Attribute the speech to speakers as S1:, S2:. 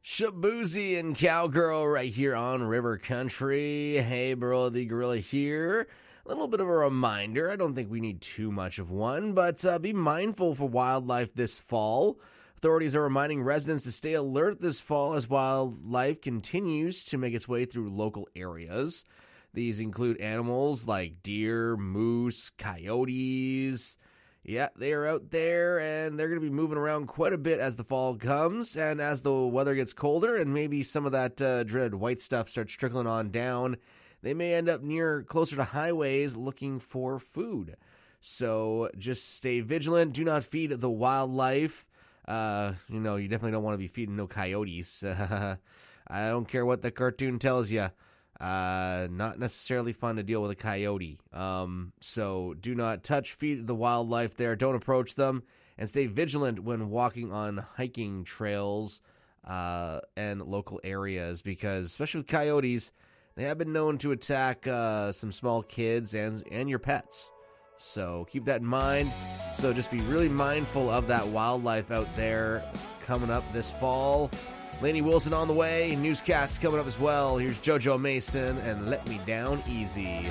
S1: Shabuzi and Cowgirl right here on River Country. Hey, Burl the Gorilla here. A little bit of a reminder. I don't think we need too much of one, but be mindful for wildlife this fall. Authorities are reminding residents to stay alert this fall as wildlife continues to make its way through local areas. These include animals like deer, moose, coyotes. Yeah, they are out there, and they're going to be moving around quite a bit as the fall comes, and as the weather gets colder, and maybe some of that dreaded white stuff starts trickling on down, they may end up closer to highways looking for food. So just stay vigilant. Do not feed the wildlife. You definitely don't want to be feeding no coyotes. I don't care what the cartoon tells you. Not necessarily fun to deal with a coyote. So do not feed the wildlife there. Don't approach them, and stay vigilant when walking on hiking trails and local areas, because especially with coyotes, they have been known to attack some small kids and your pets. So keep that in mind. So just be really mindful of that wildlife out there coming up this fall. Lainey Wilson on the way. Newscast coming up as well. Here's JoJo Mason and Let Me Down Easy.